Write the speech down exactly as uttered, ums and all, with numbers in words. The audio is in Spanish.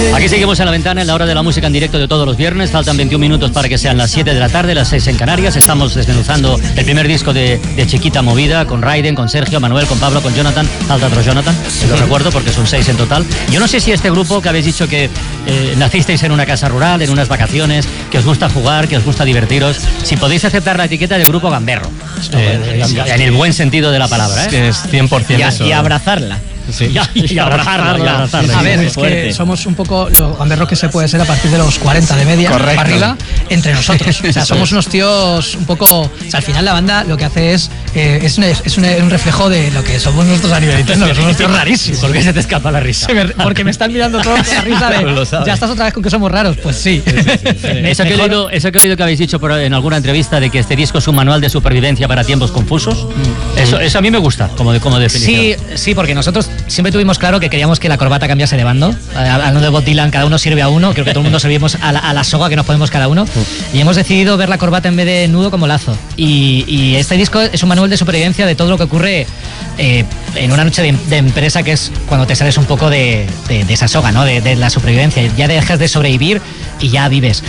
Aquí seguimos en La Ventana, en la hora de la música en directo de todos los viernes. Faltan veintiún minutos para que sean las siete de la tarde, las seis en Canarias. Estamos desmenuzando el primer disco de, de Chiquita Movida, con Raiden, con Sergio, Manuel, con Pablo, con Jonathan. Falta otro Jonathan, si lo recuerdo, porque son seis en total. Yo no sé si este grupo que habéis dicho que eh, nacisteis en una casa rural, en unas vacaciones, que os gusta jugar, que os gusta divertiros, si podéis aceptar la etiqueta de grupo gamberro, eh, en el buen sentido de la palabra, ¿eh? Es cien por ciento y, a, eso. y abrazarla. Sí. Y, y abrazarla, y abrazarla. A ver, es que somos un poco lo gamberro que se puede ser a partir de los cuarenta de media Correcto. para arriba entre nosotros. O sea, somos unos tíos un poco... O sea, al final la banda lo que hace es... Eh, es, un, es un, un reflejo de lo que somos nosotros a nivel interno, que somos unos tíos rarísimos. ¿Por qué se te escapa la risa? Me, porque me están mirando todos con la risa de... ¿Ya estás otra vez con que somos raros? Pues sí. sí, sí, sí, sí. Eso, que he oído, eso que he oído que habéis dicho por, en alguna entrevista de que este disco es un manual de supervivencia para tiempos confusos, mm. eso, eso a mí me gusta como, de, como definición. Sí, sí, porque nosotros siempre tuvimos claro que queríamos que la corbata cambiase de bando. Hablando de Bob Dylan, cada uno sirve a uno. Creo que todo el mundo servimos a la, a la soga que nos ponemos cada uno. Y hemos decidido ver la corbata en vez de nudo como lazo. Y, y este disco es un manual de supervivencia de todo lo que ocurre eh, en una noche de, de empresa, que es cuando te sales un poco de, de, de esa soga, ¿no? De, de la supervivencia. Ya dejas de sobrevivir y ya vives.